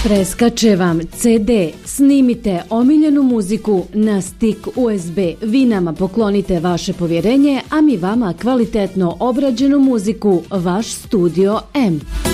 Preskače vam CD, snimite omiljenu muziku na stik USB. Vi nama poklonite vaše povjerenje, a mi vama kvalitetno obrađenu muziku, vaš Studio M.